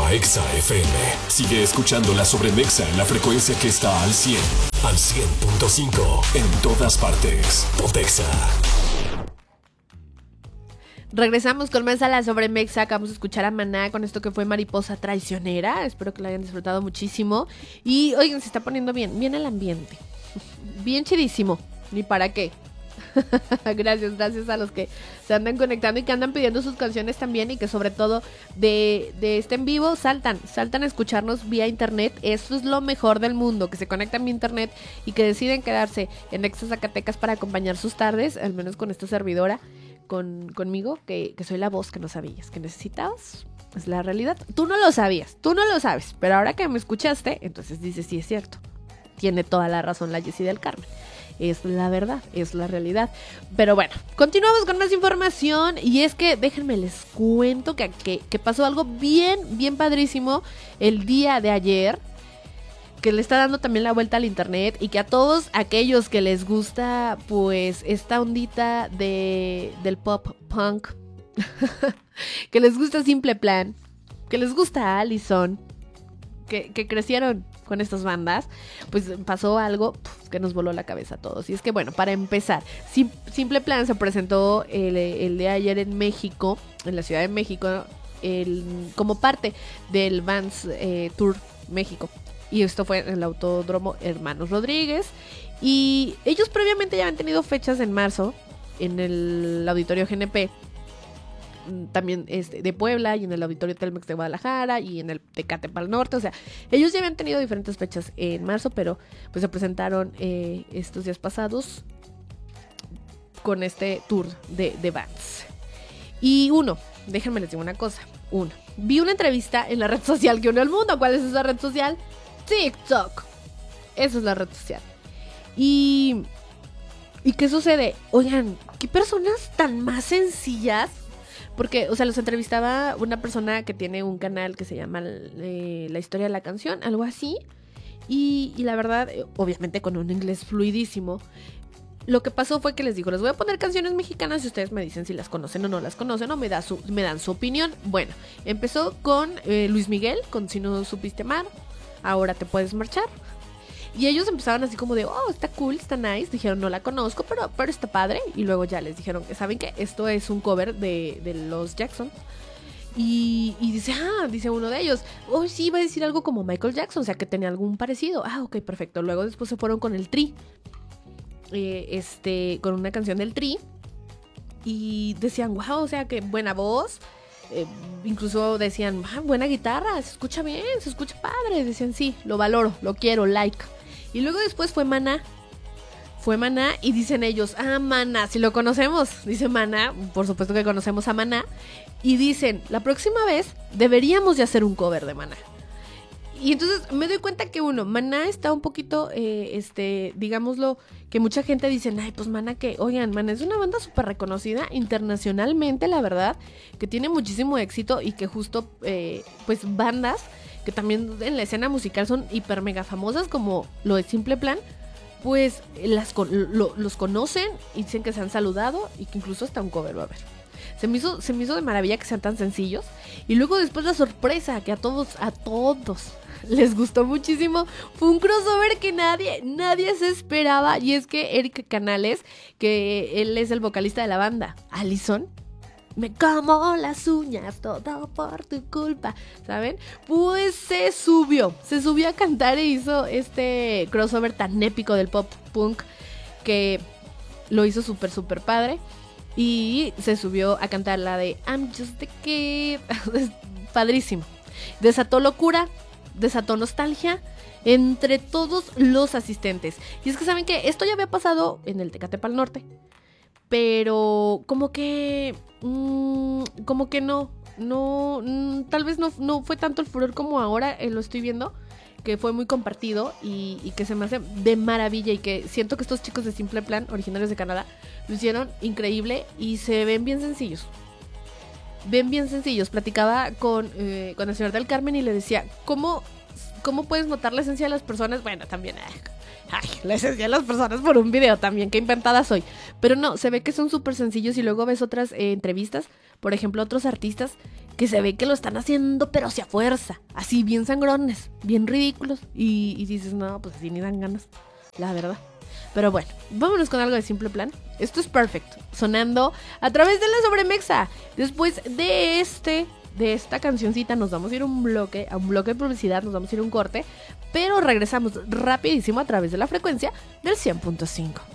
a Exa FM. Sigue escuchando la Sobremexa en la frecuencia que está al 100, al 100.5, en todas partes. Pontexa. Regresamos con más a la Sobremexa. Acabamos de escuchar a Maná con esto que fue Mariposa Traicionera. Espero que lo hayan disfrutado muchísimo. Y oigan, se está poniendo bien el ambiente. Bien chidísimo. Ni para qué. Gracias a los que se andan conectando y que andan pidiendo sus canciones también, y que sobre todo de este en vivo saltan a escucharnos vía internet. Esto es lo mejor del mundo, que se conectan vía internet y que deciden quedarse en Exa Zacatecas para acompañar sus tardes, al menos con esta servidora, conmigo, que soy la voz que no sabías que necesitabas. Es la realidad. Tú no lo sabías, tú no lo sabes, pero ahora que me escuchaste, entonces dices, sí, es cierto. Tiene toda la razón la Jessie del Carmen. Es la verdad, es la realidad. Pero bueno, continuamos con más información. Y es que déjenme les cuento que pasó algo bien padrísimo el día de ayer, que le está dando también la vuelta al internet, y que a todos aquellos que les gusta pues esta ondita del pop punk, que les gusta Simple Plan, que les gusta Allison, que crecieron con estas bandas, pues pasó algo que nos voló la cabeza a todos. Y es que bueno, para empezar, Simple Plan se presentó el de ayer en México, en la Ciudad de México, como parte del Vans Tour México. Y esto fue en el Autódromo Hermanos Rodríguez. Y ellos previamente ya habían tenido fechas en marzo en el Auditorio GNP, también de Puebla, y en el Auditorio Telmex de Guadalajara, y en el Tecate Pal Norte. O sea, ellos ya habían tenido diferentes fechas en marzo, pero pues se presentaron estos días pasados con este tour de Vans. Y déjenme les digo una cosa. Vi una entrevista en la red social que unió al mundo. ¿Cuál es esa red social? TikTok. Esa es la red social. ¿Y qué sucede? Oigan, qué personas tan más sencillas. Porque, o sea, los entrevistaba una persona que tiene un canal que se llama La Historia de la Canción, algo así. Y la verdad, obviamente con un inglés fluidísimo. Lo que pasó fue que les dijo, les voy a poner canciones mexicanas y ustedes me dicen si las conocen o no las conocen, o me dan su opinión. Bueno, empezó con Luis Miguel, con Si no supiste amar, Ahora te puedes marchar. Y ellos empezaron así como de, oh, está cool, está nice. Dijeron, no la conozco, pero está padre. Y luego ya les dijeron, ¿saben qué? Esto es un cover de los Jackson. Y dice uno de ellos, oh, sí, iba a decir algo como Michael Jackson, o sea, que tenía algún parecido. Ok, perfecto. Luego después se fueron con el Tri. Con una canción del Tri. Y decían, wow, o sea, que buena voz. Incluso decían, buena guitarra, se escucha bien, se escucha padre. Decían, sí, lo valoro, lo quiero, like. Y luego después fue Maná y dicen ellos, Maná, si lo conocemos. Dice Maná, por supuesto que conocemos a Maná. Y dicen, la próxima vez deberíamos de hacer un cover de Maná. Y entonces me doy cuenta que Maná está un poquito, digámoslo, que mucha gente dice, ay, pues Maná, que, oigan, Maná es una banda súper reconocida internacionalmente, la verdad, que tiene muchísimo éxito, y que justo, pues bandas que también en la escena musical son hiper mega famosas, como lo de Simple Plan, pues los conocen y dicen que se han saludado, y que incluso hasta un cover va a haber. Se me hizo de maravilla que sean tan sencillos. Y luego después la sorpresa, que a todos les gustó muchísimo. Fue un crossover que nadie se esperaba. Y es que Eric Canales, que él es el vocalista de la banda Allison, me como las uñas, todo por tu culpa, ¿saben? Pues se subió a cantar e hizo este crossover tan épico del pop punk, que lo hizo súper padre. Y se subió a cantar la de I'm Just a Kid. Padrísimo. Desató locura, desató nostalgia entre todos los asistentes. Y es que saben que esto ya había pasado en el Tecate Pal Norte, pero como que no, tal vez no fue tanto el furor como ahora lo estoy viendo, que fue muy compartido y que se me hace de maravilla, y que siento que estos chicos de Simple Plan, originarios de Canadá, lo hicieron increíble y se ven bien sencillos. Platicaba con el señor del Carmen y le decía, ¿cómo puedes notar la esencia de las personas? Bueno, también, la esencia de las personas por un video también, qué inventada soy. Pero no, se ve que son súper sencillos, y luego ves otras entrevistas. por ejemplo, otros artistas que se ve que lo están haciendo pero hacia fuerza, así bien sangrones, bien ridículos, y dices, no, pues así ni dan ganas, la verdad. Pero bueno, vámonos con algo de Simple Plan. Esto es Perfect, sonando a través de la Sobremexa. Después de esta cancioncita nos vamos a ir a un bloque de publicidad, nos vamos a ir a un corte, pero regresamos rapidísimo a través de la frecuencia del 100.5.